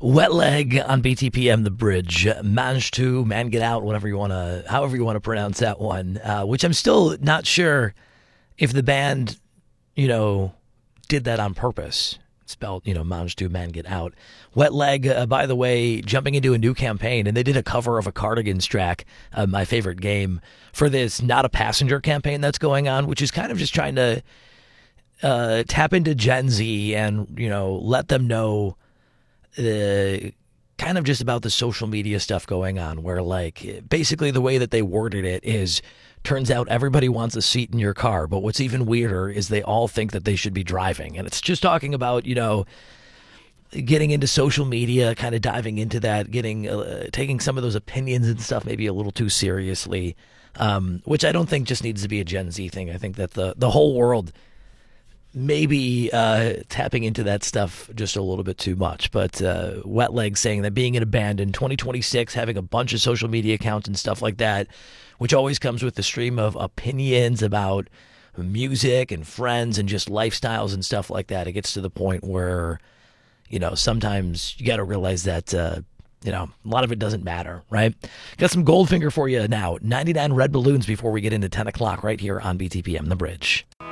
Wet Leg on BTPM, The Bridge. Manage to, Man Get Out, however you want to pronounce that one, which I'm still not sure if the band, did that on purpose. Spelled, Manage to, Man Get Out. Wet Leg, by the way, jumping into a new campaign, and they did a cover of a Cardigans track, my favorite game, for this Not a Passenger campaign that's going on, which is kind of just trying to tap into Gen Z and, let them know kind of just about the social media stuff going on, where basically the way that they worded it is, turns out everybody wants a seat in your car, but what's even weirder is they all think that they should be driving. And it's just talking about, getting into social media, kind of diving into that, taking some of those opinions and stuff maybe a little too seriously, which I don't think just needs to be a Gen Z thing. I think that the whole world maybe tapping into that stuff just a little bit too much. But Wet Leg saying that being in a band in 2026, having a bunch of social media accounts and stuff like that, which always comes with the stream of opinions about music and friends and just lifestyles and stuff like that, it gets to the point where, sometimes you got to realize that, a lot of it doesn't matter, right? Got some Goldfinger for you now. 99 Red Balloons before we get into 10 o'clock right here on BTPM, The Bridge.